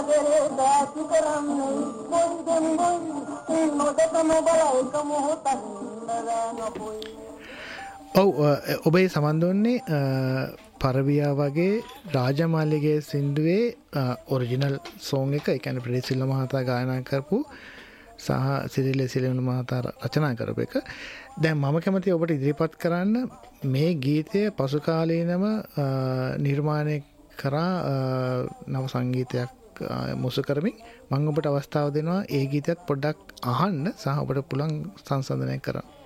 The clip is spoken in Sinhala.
ඔව් ඔබේ සමන්දුන්නේ පරවියා වගේ රාජමාලිගේ සින්දුවේ ඔරිජිනල් සෝන් එක, ඒ කියන්නේ ප්‍රේසිල්ල මහතා ගායනා කරපු සහ සිරිල සිරිවුණු මහතා රචනා කරපු එක. දැන් මම කැමතියි ඔබට ඉදිරිපත් කරන්න මේ ගීතය පසු කාලීනව නිර්මාණය කරා නව සංගීතයක් මුසු කරමින් මම ඔබට අවස්ථාව දෙනවා ඒ ගීතයත් පොඩ්ඩක් අහන්න සහ ඔබට පුළුවන් සංසන්දනය කරන්න.